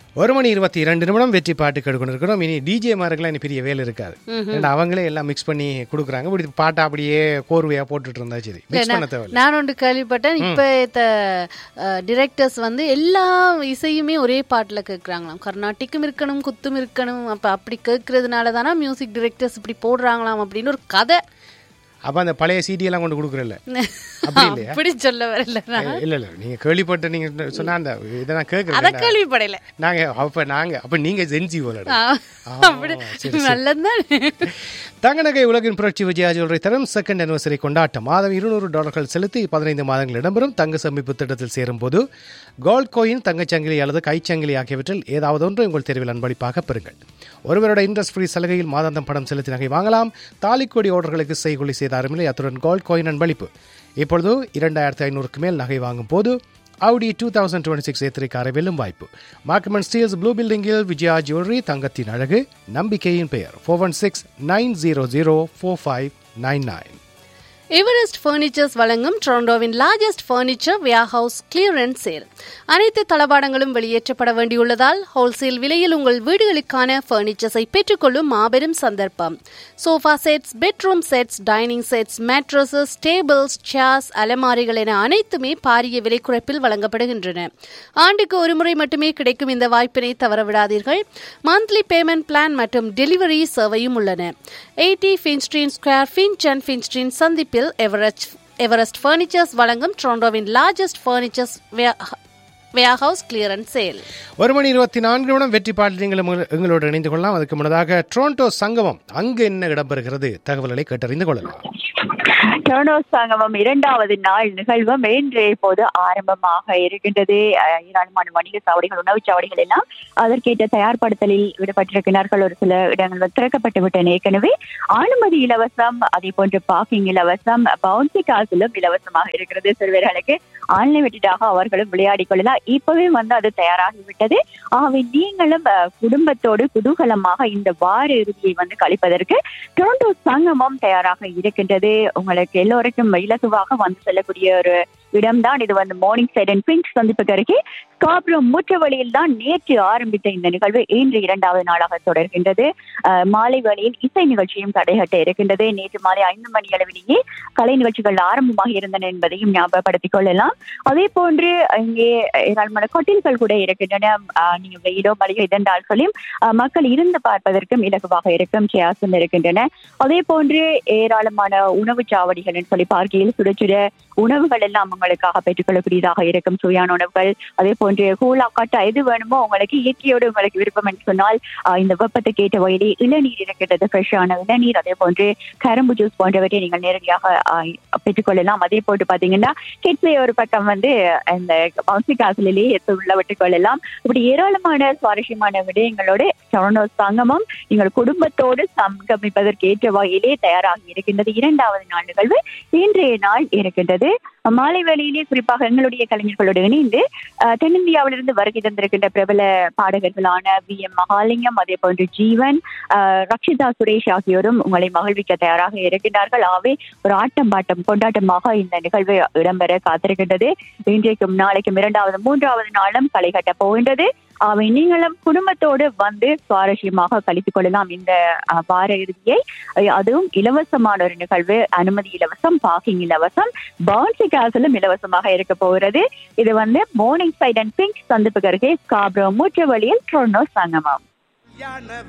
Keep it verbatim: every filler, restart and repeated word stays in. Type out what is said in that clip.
ஒரு மணி இருபத்தி இரண்டு நிமிடம் வெற்றி பாட்டு கேட்டுக்கொண்டு இருக்கிறோம். இனி டிஜே மாருக்கெல்லாம் இனி பெரிய வேலை இருக்காது. அவங்களே எல்லாம் மிக்ஸ் பண்ணி கொடுக்குறாங்க. இப்படி பாட்டை அப்படியே கோர்வையா போட்டுட்டு இருந்தா சரி. நான் ஒன்று கேள்விப்பட்டேன், இப்ப டிரெக்டர்ஸ் வந்து எல்லா இசையுமே ஒரே பாட்டுல கேட்கறாங்களாம். கர்நாட்டிக்கும் இருக்கணும், குத்தும் இருக்கணும். அப்ப அப்படி கேட்கறதுனால தானே மியூசிக் டிரெக்டர்ஸ் இப்படி போடுறாங்களாம் அப்படின்னு ஒரு கதை. அப்ப அந்த பழைய சிடி எல்லாம் கொண்டு கொடுக்குறல அப்படி சொல்ல வரல. இல்ல இல்ல நீங்க கேள்விப்பட்ட நீங்க சொன்னா அந்த இதை நான் கேட்கறேன். அத கேள்விப்படல நாங்க. அப்ப நாங்க அப்ப நீங்க ஜென்சி போல நல்லதுதான். தங்க நகை உலகின் புரட்சி விஜயா ஜுவல்லரி தரும் செகண்ட் அனிவர்சரி கொண்டாட்டம். மாதம் இருநூறு டாலர்கள் செலுத்தி பதினைந்து மாதங்கள் இடம்பெறும் தங்க சமிப்பு திட்டத்தில் சேரும் போது கோல்ட் கோயின் தங்கச்சங்கிலி அல்லது கைச்சங்கிலி ஆகியவற்றில் ஏதாவது ஒன்று உங்கள் தேர்வில் அன்பளிப்பாக பெறுங்கள். ஒருவரோட இன்ட்ரெஸ்ட் ஃப்ரீ சலுகையில் மாதாந்தம் படம் செலுத்தி நகை வாங்கலாம். தாலிக்கொடி ஆர்டர்களுக்கு செய்கொலி செய்தாருமில்லை, அத்துடன் கோல்ட் கோயின் அன்பளிப்பு. இப்பொழுது இரண்டாயிரத்தி ஐநூறுக்கு மேல் நகை வாங்கும் போது Audi twenty twenty-six A three காரை வெல்லும் வாய்ப்பு. மார்க்மன் ஸ்டீல்ஸ் ப்ளூ பில்டிங்கில் விஜயா ஜுவல்லரி, தங்கத்தின் அழகு, நம்பிக்கையின் பெயர். Four one six nine zero zero four five nine nine. Everest furnitures வழங்கும் டொரண்டோவின் largest furniture warehouse clearance sale. அனைத்து தளபாடங்களும் வெளியேற்றப்பட வேண்டியுள்ளதால் ஹோல்சேல் விலையில் உங்கள் வீடுகளுக்கான பர்னிச்சர்ஸை பெற்றுக்கொள்ளும் மாபெரும் சந்தர்ப்பம். Sofa sets, bedroom sets, dining sets, mattresses, tables, chairs, அலமாரிகள் என அனைத்துமே பாரிய விலை குறைப்பில் வழங்கப்படுகின்றன. ஆண்டுக்கு ஒரு முறை மட்டுமே கிடைக்கும் இந்த வாய்ப்பினை தவறவிடாதீர்கள். மந்த்லி பேமெண்ட் பிளான் மற்றும் டெலிவரி சேவையும் உள்ளன. எயிட்டி ஃபின்ஸ்ட்ரீன் ஸ்கொயர், ஃபின்ச் அண்ட் ஃபின்ஸ்ட்ரீன் சந்திப்பில் எவரெஸ்ட் எவரெஸ்ட் பர்னிச்சர்ஸ் வழங்கும் டொரண்டோவின் largest furnitures warehouse clearance sale. ஒரு மணி இருபத்தி நான்கு நிமிடம் வெற்றி பாட்டு நீங்கள் எங்களோடு இணைந்து கொள்ளலாம். அதுக்கு முன்னதாக டொரண்டோ சங்கமம் அங்கு என்ன இடம்பெறுகிறது தகவல்களை கேட்டறிந்து கொள்ளலாம். டொரண்டோ சங்கமம் இரண்டாவது நாள் நிகழ்வும் இன்று இப்போது ஆரம்பமாக இருக்கின்றது. ஏராளமான வணிக சாவடிகள், உணவு சாவடிகள் எல்லாம் அதற்கேற்ற தயார்படுத்தலில் ஈடுபட்டிருக்கிறார்கள். ஒரு சில இடங்கள் திறக்கப்பட்டு விட்டன ஏற்கனவே. அனுமதி இலவசம், அதே போன்று பார்க்கிங் இலவசம், பவுன்சி காசிலும் இலவசமாக இருக்கிறது. சிறுவர்களுக்கு அன்லிமிட்டடாக அவர்களும் விளையாடி கொள்ளலாம். இப்பவே வந்து அது தயாராகிவிட்டது. ஆகவே நீங்களும் குடும்பத்தோடு குதூகலமாக இந்த வார இறுதியை வந்து கழிப்பதற்கு டொரண்டோ சங்கமம் தயாராக இருக்கின்றது. உங்களுக்கு எல்லோருக்கும் இலகுவாக வந்து செல்லக்கூடிய ஒரு இடம்தான் இது. வந்து மார்னிங் சைட் அண்ட் பிங்க் சந்திப்புக்கு அருகே ஸ்காப்ரோ முற்ற வழியில் தான் நேற்று ஆரம்பித்த இந்த நிகழ்வு இன்று இரண்டாவது நாளாக தொடர்கின்றது. மாலை வேளையில் இசை நிகழ்ச்சியும் தடைகட்ட இருக்கின்றது. நேற்று மாலை ஐந்து மணி அளவிலேயே கலை நிகழ்ச்சிகள் ஆரம்பமாக இருந்தன என்பதையும் ஞாபகப்படுத்திக் கொள்ளலாம். அதே போன்று இங்கே ஏராளமான கொட்டில்கள் கூட இருக்கின்றன. நீங்க வெயிலோ மழையோ இதென்றால்களையும் மக்கள் இருந்து பார்ப்பதற்கும் இலகுவாக இருக்கும் சேர்ஸும் இருக்கின்றன. அதே போன்று ஏராளமான உணவு சாவடிகள் என்று சொல்லி பார்க்கையில் சுட சுட உணவுகள் எல்லாம் உங்களுக்காக பெற்றுக்கொள்ளக்கூடியதாக இருக்கும். சுவையான உணவுகள், அதே போன்று கூலா காட்டா எது வேணுமோ உங்களுக்கு இயற்கையோடு உங்களுக்கு விருப்பம் என்று சொன்னால் இந்த வெப்பத்துக்கு ஏற்ற வயலே இளநீர் இருக்கின்றது, ஃப்ரெஷ்ஷான இளநீர். அதே போன்று கரும்பு ஜூஸ் போன்றவற்றை நீங்கள் நேரடியாக பெற்றுக்கொள்ளலாம். அதே போன்று பாத்தீங்கன்னா கிட்ஸை ஒரு பக்கம் வந்து இந்த பவுன்சி காசிலேயே உள்ள விட்டுக் கொள்ளலாம். இப்படி ஏராளமான சுவாரஸ்யமான விடயங்களோடு டொரண்டோ சங்கமம் நீங்கள் குடும்பத்தோடு சங்கமிப்பதற்கு ஏற்ற வகையிலே தயாராகி இருக்கின்றது. இரண்டாவது நாள் நிகழ்வு இன்றைய நாள் இருக்கின்றது. மாலை வேளையிலே குறிப்பாக எங்களுடைய கலைஞர்களோடு இணைந்து தென்னிந்தியாவிலிருந்து வருகை தந்திருக்கின்ற பிரபல பாடகர்களான வி எம் மகாலிங்கம், அதே போன்று ஜீவன், ரக்ஷிதா சுரேஷ் ஆகியோரும் உங்களை மகிழ்விக்க தயாராக இருக்கின்றார்கள். ஆகவே ஒரு ஆட்டம் பாட்டம் கொண்டாட்டமாக இந்த நிகழ்வு இடம்பெற காத்திருக்கின்றது. இன்றைக்கும் நாளைக்கும் இரண்டாவது மூன்றாவது நாளும் களை கட்ட போகின்றது. அவை நீங்களும் குடும்பத்தோடு வந்து சுவாரஸ்யமாக கழித்துக் கொள்ளலாம் இந்த வார இறுதியை. அதுவும் இலவசமான ஒரு நிகழ்வு. அனுமதி இலவசம், பார்க்கிங் இலவசம், பவுன்சி காசிலும் இலவசமாக இருக்க போகிறது. இது வந்து மார்னிங் சைட் அண்ட் பிங்க் சந்திப்புக்கு அருகே ஸ்காப்ரோ முற்ற வழியில் டொரண்டோ சங்கமம்.